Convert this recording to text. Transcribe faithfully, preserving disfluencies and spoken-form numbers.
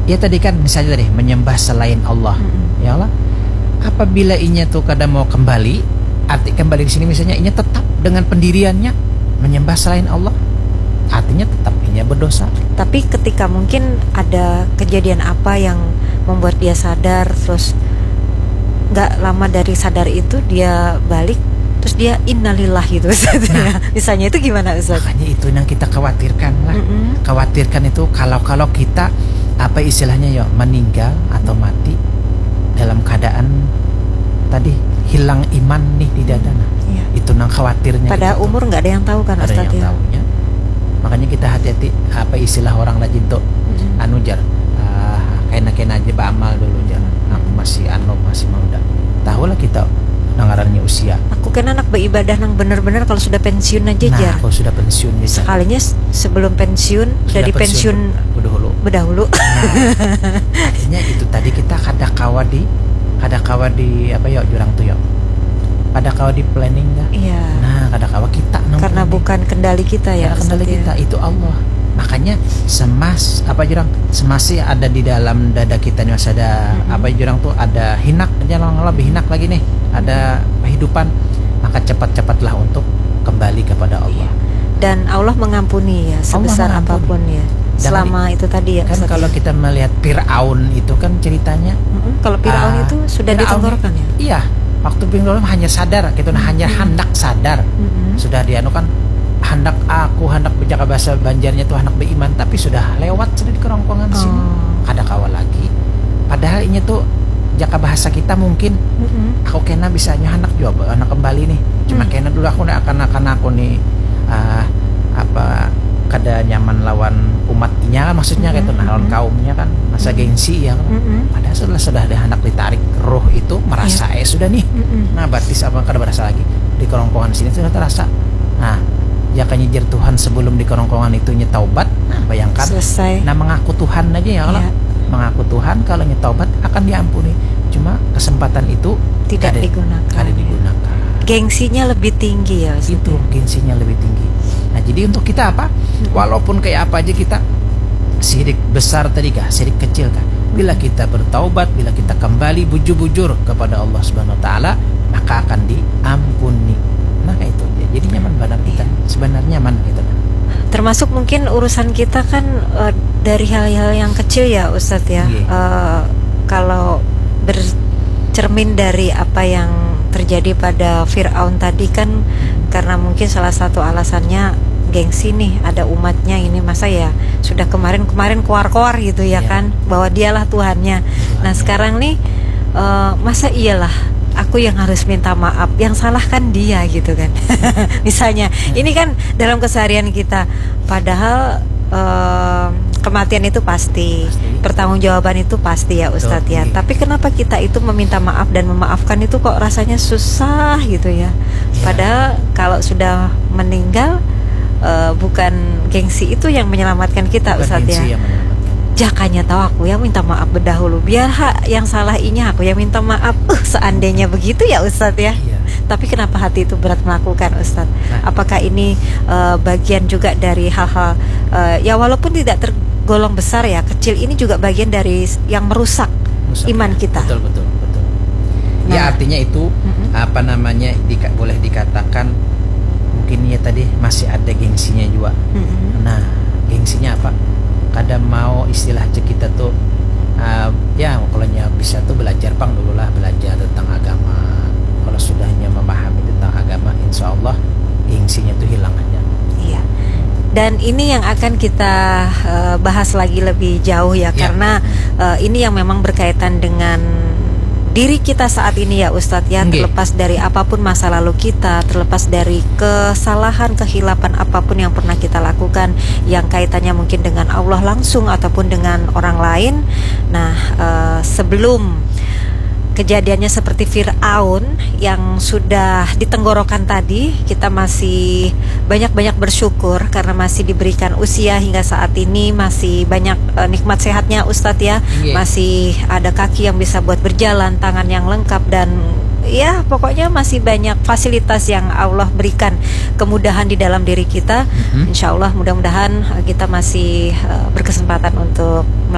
ya tadi kan misalnya tadi menyembah selain Allah. Mm-hmm. Ya Allah, apabila inya tuh kadang mau kembali, arti kembali di sini misalnya inya tetap dengan pendiriannya menyembah selain Allah, artinya tetap inya berdosa. Tapi ketika mungkin ada kejadian apa yang membuat dia sadar, terus nggak lama dari sadar itu dia balik, terus dia innalillah gitu Ustaz. Nah, misalnya itu gimana Ustaz? Makanya itu yang kita khawatirkan lah. Mm-hmm. Khawatirkan itu kalau-kalau kita apa istilahnya ya meninggal atau mati dalam keadaan tadi hilang iman nih di dada. Nah, ya. Itu nang khawatirnya. Pada gitu. Umur nggak ada yang tahu kan Ustaz ya. Tahunya. Makanya kita hati-hati apa istilah orang lajin tuh. Mm-hmm. Anu jar uh, kena-kena aja beramal dulu jar. Aku masih anu masih muda. Tahulah kita nangarannya usia. Aku kan anak beribadah nang bener-bener kalau sudah pensiun aja nah, jar. Kalau sudah pensiun bisa. Sekalinya sebelum pensiun sudah di pensiun berdahulu. Berdahulu. Nah, artinya itu tadi kita kada kawa di kada kawa di apa ya jurang tuh ya. Kada kawa di planning dah. Iya. Nah, kada kawa kita karena planning. Bukan kendali kita ya. Karena kendali kita ya. Itu Allah. Makanya semas apa jurang semasi ada di dalam dada kita nih masih ada mm-hmm. apa jurang tuh ada hinak jangan lebih hinak lagi nih ada kehidupan, maka cepat-cepatlah untuk kembali kepada Allah. Dan Allah mengampuni ya sebesar Allah apapun ya. Selama Dan, itu tadi ya. Kan kalau kita melihat Fir'aun itu kan ceritanya. Mm-hmm. Kalau Fir'aun uh, itu sudah ditenggorokan ya. Iya, waktu Fir'aun hanya sadar gitu, nah, mm-hmm. hanya hendak sadar. Mm-hmm. Sudah dia anu kan hendak aku hendak berjaka bahasa Banjarnya tuh hendak beriman, tapi sudah lewat sudah di kerongkongan oh. sini. Ada kawal lagi. Padahal ini tuh jaka bahasa kita mungkin mm-hmm. aku kena bisanya anak juga anak kembali nih cuma mm. kena dulu aku nih akan akan aku nih uh, apa kada nyaman lawan umatnya kan maksudnya mm-hmm. kayak itu nah lawan kaumnya kan masa mm-hmm. gengsi ya kan mm-hmm. padahal sudah sudah ada anak ditarik roh itu merasa yeah. eh sudah nih mm-hmm. nah batis apa kada berasa lagi di kerongkongan sini sudah terasa. Nah jaka nyijir Tuhan sebelum di kerongkongan itu nyetaubat, nah bayangkan selesai. Nah mengaku Tuhan aja ya Allah yeah. mengaku Tuhan kalau nyetaubat akan diampuni. Cuma kesempatan itu tidak ada, digunakan. Ada digunakan. Gengsinya lebih tinggi ya. Itu gengsinya lebih tinggi. Nah jadi untuk kita apa? Hmm. Walaupun kayak apa aja kita sirik besar tadi kah, sirik kecil kah? Bila kita bertaubat, bila kita kembali bujur-bujur kepada Allah Subhanahu Wa Taala, maka akan diampuni. Nah itu jadi nyaman badan kita. Sebenarnya nyaman gitu. Termasuk mungkin urusan kita kan uh, dari hal-hal yang kecil ya Ustadz ya. Yeah. Uh, kalau bercermin dari apa yang terjadi pada Fir'aun tadi kan hmm. karena mungkin salah satu alasannya gengsi nih ada umatnya ini masa ya sudah kemarin-kemarin koar-koar gitu ya yeah. kan bahwa dialah Tuhannya. Tuhannya. Nah sekarang nih uh, masa iyalah aku yang harus minta maaf, yang salah kan dia gitu kan. Misalnya ini kan dalam keseharian kita, padahal uh, kematian itu pasti, pasti. Pertanggungjawaban itu pasti ya Ustadz ya. Tapi kenapa kita itu meminta maaf dan memaafkan itu kok rasanya susah gitu ya. Padahal kalau sudah meninggal uh, bukan gengsi itu yang menyelamatkan kita Ustadz ya. Jakanya tahu aku yang minta maaf berdahulu, biar hak yang salah inya aku yang minta maaf. Uh, seandainya begitu ya Ustadz ya. Iya. Tapi kenapa hati itu berat melakukan Ustadz? Nah. Apakah ini uh, bagian juga dari hal-hal uh, ya walaupun tidak tergolong besar ya, kecil ini juga bagian dari yang merusak, merusak iman ya. Kita. Betul betul betul. Nah. Ya artinya itu mm-hmm. apa namanya dika- boleh dikatakan mungkin ya tadi masih ada gengsinya juga. Mm-hmm. Nah gengsinya apa? Kadang mau istilah kita tuh uh, ya kalau bisa tuh belajar pang dulu lah belajar tentang agama. Kalau sudahnya memahami tentang agama, insya Allah gengsinya tuh hilang aja. Iya. Dan ini yang akan kita uh, bahas lagi lebih jauh ya, ya. Karena uh, ini yang memang berkaitan dengan diri kita saat ini ya Ustadz ya. Okay. Terlepas dari apapun masa lalu kita, terlepas dari kesalahan, kehilapan apapun yang pernah kita lakukan yang kaitannya mungkin dengan Allah langsung ataupun dengan orang lain. Nah uh, sebelum kejadiannya seperti Fir'aun yang sudah ditenggorokan tadi, kita masih banyak-banyak bersyukur karena masih diberikan usia hingga saat ini, masih banyak uh, nikmat sehatnya Ustadz ya. Yeah. Masih ada kaki yang bisa buat berjalan, tangan yang lengkap, dan ya pokoknya masih banyak fasilitas yang Allah berikan kemudahan di dalam diri kita. Mm-hmm. Insya Allah mudah-mudahan kita masih uh, berkesempatan untuk